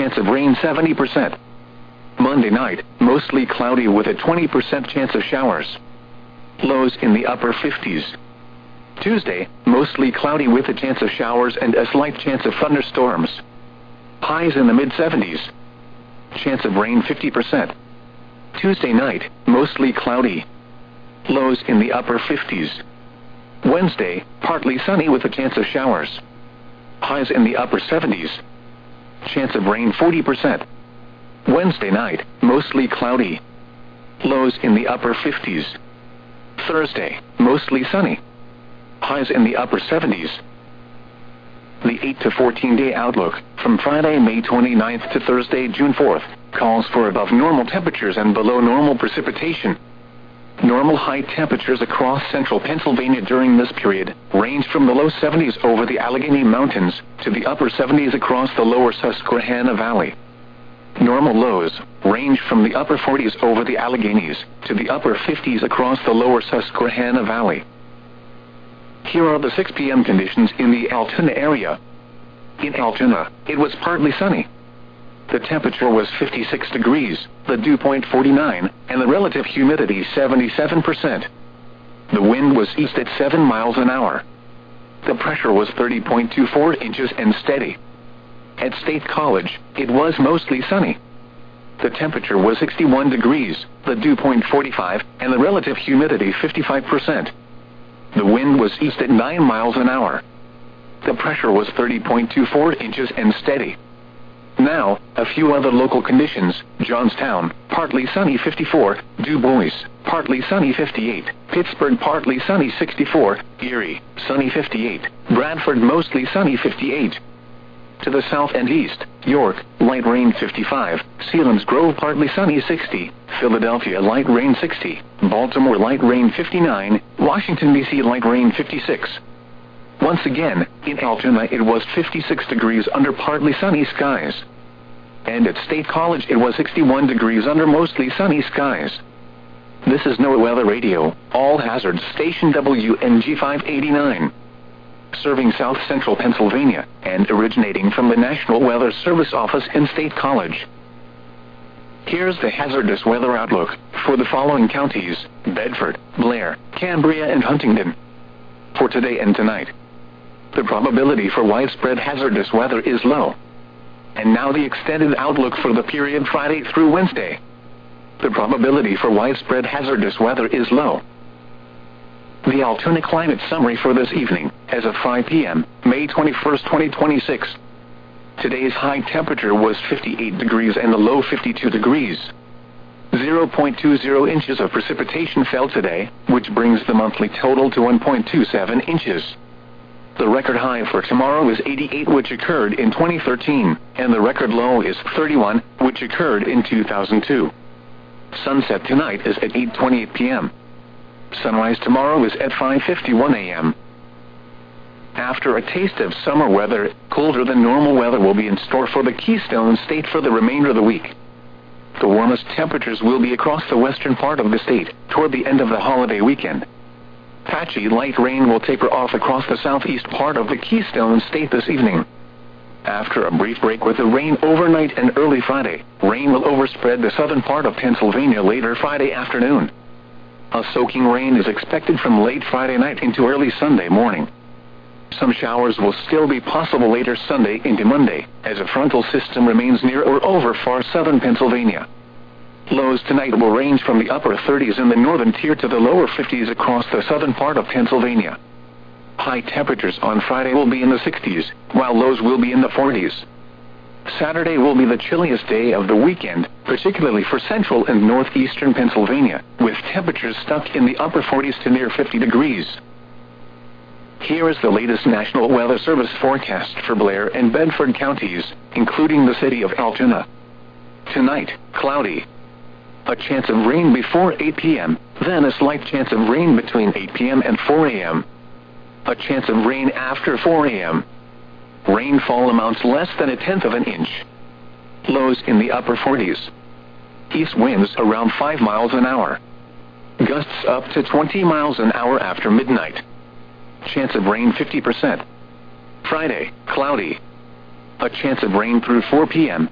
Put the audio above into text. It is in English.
chance of rain 70%. Monday night, mostly cloudy with a 20% chance of showers. Lows in the upper 50s. Tuesday, mostly cloudy with a chance of showers and a slight chance of thunderstorms. Highs in the mid-70s. Chance of rain 50%. Tuesday night, mostly cloudy. Lows in the upper 50s. Wednesday, partly sunny with a chance of showers. Highs in the upper 70s. Chance of rain 40%. Wednesday night, mostly cloudy. Lows in the upper 50s. Thursday, mostly sunny. Highs in the upper 70s. The 8 to 14-day outlook, from Friday, May 29th to Thursday, June 4th, calls for above normal temperatures and below normal precipitation. Normal high temperatures across central Pennsylvania during this period range from the low 70s over the Allegheny Mountains to the upper 70s across the lower Susquehanna Valley. Normal lows range from the upper 40s over the Alleghenies to the upper 50s across the lower Susquehanna Valley. Here are the 6 p.m. conditions in the Altoona area. In Altoona, it was partly sunny. The temperature was 56 degrees, the dew point 49, and the relative humidity 77%. The wind was east at 7 miles an hour. The pressure was 30.24 inches and steady. At State College, it was mostly sunny. The temperature was 61 degrees, the dew point 45, and the relative humidity 55%. The wind was east at 9 miles an hour. The pressure was 30.24 inches and steady. Now, a few other local conditions. Johnstown, partly sunny 54, Du Bois, partly sunny 58, Pittsburgh, partly sunny 64, Erie, sunny 58, Bradford, mostly sunny 58. To the south and east, York, light rain 55, Selinsgrove, partly sunny 60, Philadelphia, light rain 60, Baltimore, light rain 59, Washington, D.C., light rain 56. Once again, in Altoona it was 56 degrees under partly sunny skies. And at State College it was 61 degrees under mostly sunny skies. This is NOAA Weather Radio, all hazards, station WNG 589. Serving south central Pennsylvania, and originating from the National Weather Service office in State College. Here's the hazardous weather outlook for the following counties: Bedford, Blair, Cambria, and Huntingdon. For today and tonight, the probability for widespread hazardous weather is low. And now the extended outlook for the period Friday through Wednesday. The probability for widespread hazardous weather is low. The Altoona climate summary for this evening, as of 5 p.m., May 21st, 2026. Today's high temperature was 58 degrees and the low 52 degrees. 0.20 inches of precipitation fell today, which brings the monthly total to 1.27 inches. The record high for tomorrow is 88, which occurred in 2013, and the record low is 31, which occurred in 2002. Sunset tonight is at 8:28 p.m. Sunrise tomorrow is at 5:51 a.m. After a taste of summer weather, colder than normal weather will be in store for the Keystone State for the remainder of the week. The warmest temperatures will be across the western part of the state toward the end of the holiday weekend. Patchy light rain will taper off across the southeast part of the Keystone State this evening. After a brief break with the rain overnight and early Friday, rain will overspread the southern part of Pennsylvania later Friday afternoon. A soaking rain is expected from late Friday night into early Sunday morning. Some showers will still be possible later Sunday into Monday, as a frontal system remains near or over far southern Pennsylvania. Lows tonight will range from the upper 30s in the northern tier to the lower 50s across the southern part of Pennsylvania. High temperatures on Friday will be in the 60s, while lows will be in the 40s. Saturday will be the chilliest day of the weekend, particularly for central and northeastern Pennsylvania, with temperatures stuck in the upper 40s to near 50 degrees. Here is the latest National Weather Service forecast for Blair and Bedford counties, including the city of Altoona. Tonight, cloudy. A chance of rain before 8 p.m., then a slight chance of rain between 8 p.m. and 4 a.m. A chance of rain after 4 a.m. Rainfall amounts less than 1/10 of an inch. Lows in the upper 40s. East winds around 5 miles an hour. Gusts up to 20 miles an hour after midnight. Chance of rain 50%. Friday, cloudy. A chance of rain through 4 p.m.